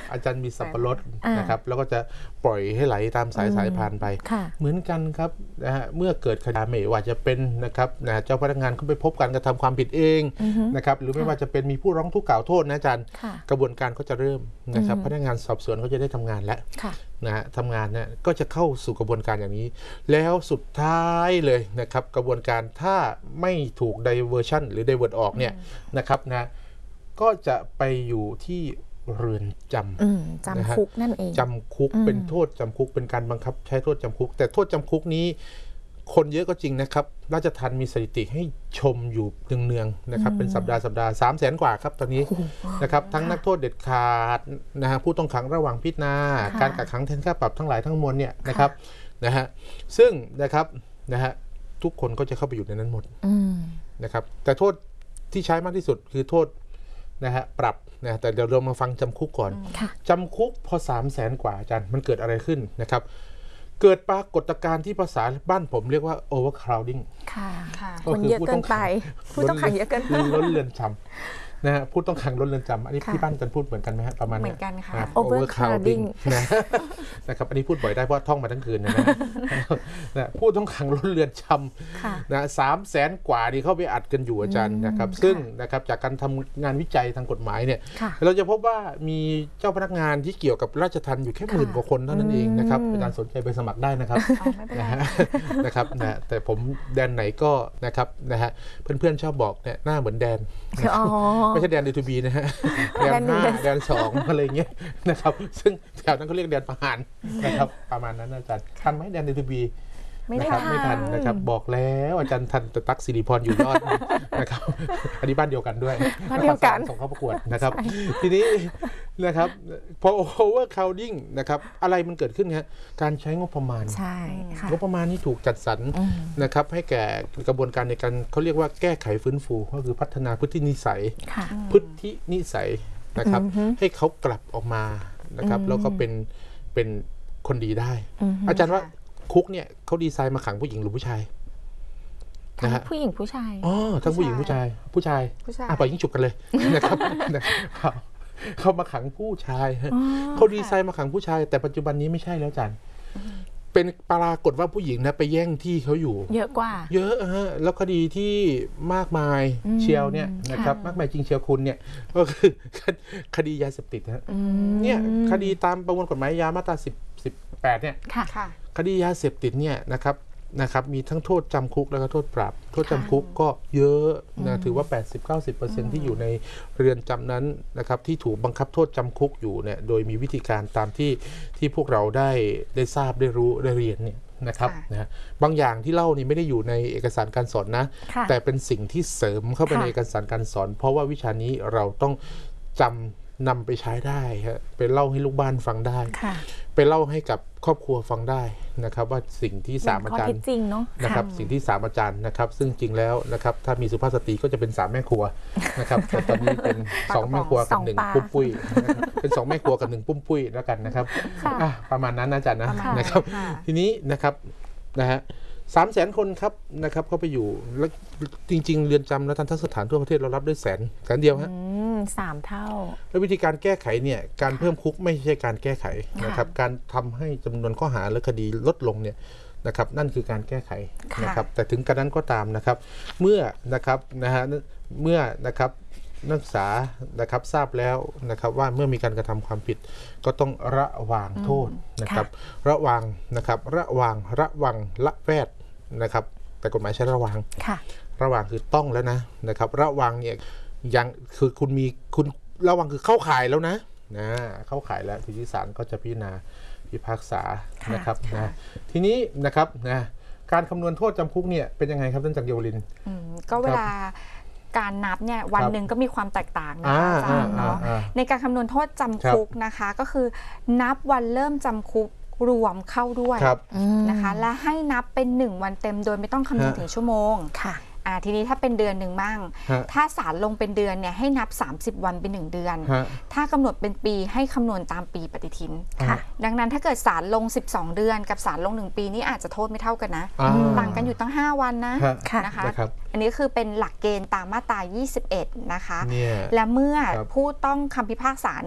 อาจารย์มีสับปะรดนะครับแล้วก็จะปล่อยให้ไหลตามสายผ่านไปเหมือนกันครับนะฮะเมื่อเกิดคดีไม่ว่าจะเป็นนะครับเจ้าพนักงานเขาไปพบการกระทำความผิดเองนะครับหรือไม่ว่าจะเป็นมีผู้ร้องทุกข์กล่าวโทษนะอาจารย์กระบวนการก็จะเริ่มนะครับพนักงานสอบสวนก็จะได้ทำงานแล้วนะฮะทำงานเนี่ยก็จะเข้าสู่กระบวนการอย่างนี้แล้วสุดท้ายเลยนะครับกระบวนการถ้าไม่ถูก diversion หรือ divert ออกเนี่ยนะครับนะก็จะไปอยู่ที่เรือนจำคุกนั่นเองจำคุกเป็นโทษจำคุกเป็นการบังคับใช้โทษจำคุกแต่โทษจำคุกนี้คนเยอะก็จริงนะครับราชทัณฑ์มีสถิติให้ชมอยู่เนืองๆนะครับเป็นสัปดาห์300,000 กว่าครับตอนนี้นะครับทั้งนักโทษเด็ดขาดนะฮะผู้ต้องขังระหว่างพิจารณาการกักขังแทนค่าปรับทั้งหลายทั้งมวลเนี่ยนะครับนะฮะซึ่งนะครับนะฮะทุกคนก็จะเข้าไปอยู่ในนั้นหมดนะครับแต่โทษที่ใช้มากที่สุดคือโทษนะฮะปรับนะแต่เดี๋ยวเรามาฟังจำคุกก่อนจำคุกพอ300,000 กว่าอาจารย์มันเกิดอะไรขึ้นนะครับเกิดปรากฏการณ์ที่ภาษาบ้านผมเรียกว่า overcrowding คนเยอะเกินไปผู้ต้องขังเยอะเกินไปล้นเรือนจำนะฮะผู้ต้องขังล้นเรือนจำอันนี้ที่บ้านกันพูดเหมือนกันไหมฮะประมาณเหมือนกันค่ะ overcrowding นะครับอันนี้พูดบ่อยได้เพราะท่องมาทั้งคืนนะผู้ต้องขังล้นเรือนจำนะ300,000 กว่านี่เข้าไปอัดกันอยู่อาจารย์นะครับซึ่งนะครับจากการทำงานวิจัยทางกฎหมายเนี่ยเราจะพบว่ามีเจ้าพนักงานที่เกี่ยวกับราชทัณฑ์อยู่แค่10,000 กว่าคนเท่านั้นเองนะครับอาจารย์สนใจไปสมัครได้นะครับนะครับนะแต่ผมแดนไหนก็นะครับนะฮะเพื่อนๆชอบบอกเนี่ยหน้าเหมือนแดนไม่ใช่แดน D2B นะฮะแดน5แดน2อะไรเงี้ยนะครับซึ่งแถวนั้นเขาเรียกแดนประหารนะครับประมาณนั้นอาจารย์ทันไหมแดน D2B นะครับไม่ทันนะครับบอกแล้วอาจารย์ทันตั๊กสิริพรอยู่ยอดนะครับอันนี้บ้านเดียวกันด้วยบ้านเดียวกันส่งเข้าประกวดนะครับทีนี้นะครับพอ overcrowding นะครับอะไรมันเกิดขึ้นฮะการใช้งบประมาณใช่งบประมาณนี้ถูกจัดสรรนะครับให้แก่กระบวนการในการเขาเรียกว่าแก้ไขฟื้นฟูก็คือพัฒนาพฤตินิสัยนะครับให้เขากลับออกมานะครับแล้วก็เป็นคนดีได้อาจารย์ว่าคุกเนี่ยเขาดีไซน์มาขังผู้หญิงหรือผู้ชายทั้งผู้หญิงผู้ชายทั้งผู้หญิงผู้ชายปล่อยยิ่งฉุบกันเลยนะครับเขามาขังผู้ชายเขาดีไซน์มาขังผู้ชายแต่ปัจจุบันนี้ไม่ใช่แล้วอาจารย์เป็นปรากฏว่าผู้หญิงนะไปแย่งที่เขาอยู่เยอะกว่าเยอะฮะแล้วคดีที่มากมายเชียวเนี่ยนะครับมากมายจริงเชียวคุณเนี่ยก็คือคดียาเสพติดฮะเนี่ยคดีตามประมวลกฎหมายยามาตรา18เนี่ยคดียาเสพติดเนี่ยนะครับมีทั้งโทษจำคุกแล้วก็โทษปรับโทษจำคุกก็เยอะนะถือว่า 80-90% ที่อยู่ในเรือนจำนั้นนะครับที่ถูกบังคับโทษจำคุกอยู่เนี่ยโดยมีวิธีการตามที่พวกเราได้ทราบได้รู้ได้เรียนเนี่ยนะครับนะบางอย่างที่เล่านี่ไม่ได้อยู่ในเอกสารการสอนนะแต่เป็นสิ่งที่เสริมเข้าไปในเอกสารการสอนเพราะว่าวิชานี้เราต้องจำนำไปใช้ได้ครับไปเล่าให้ลูกบ้านฟังได้ไปเล่าให้กับครอบครัวฟังได้นะครับว่าสิ่งที่3อาจารย์นะครับสิ่งที่3อาจารย์นะครับซึ่งจริงแล้วนะครับถ้ามีสุภาพสตรีก็จะเป็น3แม่ครัวนะครับแต่ตอนนี้เป็น2แม่ครัวกับ1ปุ้มปุ้ยเป็น2แม่ครัวกับ1ปุ้มปุ้ยแล้วกันนะครับประมาณนั้นอาจารย์นะครับทีนี้นะครับนะฮะ300,000 คนครับนะครับเข้าไปอยู่แล้วจริงๆเรือนจำและทันตสถานทั่วประเทศเรารับด้วยแสนเดียวฮะ 3 เท่าแล้ววิธีการแก้ไขเนี่ยการเพิ่มคุกไม่ใช่การแก้ไขนะครับการทำให้จำนวนข้อหาและคดีลดลงเนี่ยนะครับนั่นคือการแก้ไขนะครับแต่ถึงกระนั้นก็ตามนะครับเมื่อนะครับนะฮะเมื่อนะครับนักศึกษานะครับทราบแล้วนะครับว่าเมื่อมีการกระทำความผิดก็ต้องระวางโทษนะครับระวังละแวดนะครับแต่กฎหมายใช้ระวังคือต้องแล้วนะครับระวังเนี่ยยังคือคุณระวังคือเข้าข่ายแล้วนะเข้าข่ายแล้วทีนี้ศาลก็จะพิจารณาพิพากษานะครับนะทีนี้นะครับนะการคำนวณโทษจำคุกเนี่ยเป็นยังไงครับท่านจักรยวรินทร์ก็เวลาการนับเนี่ยวันหนึ่งก็มีความแตกต่างนะคะอาจารย์เนาะในการคำนวณโทษจำคุกนะคะก็คือนับวันเริ่มจำคุกรวมเข้าด้วยนะคะและให้นับเป็น1 วันเต็มโดยไม่ต้องคำนวณถึงชั่วโมงค่ะทีนี้ถ้าเป็นเดือนหนึ่งบ้างถ้าศาลลงเป็นเดือนเนี่ยให้นับ30 วันเป็น1 เดือนถ้ากำหนดเป็นปีให้คำนวณตามปีปฏิทินดังนั้นถ้าเกิดศาลลง12 เดือนกับศาลลง1 ปีนี่อาจจะโทษไม่เท่ากันนะต่างกันอยู่ตั้ง5 วันนะคะอันนี้คือเป็นหลักเกณฑ์ตามมาตรา21นะคะและเมื่อผู้ต้องคำพิพากษา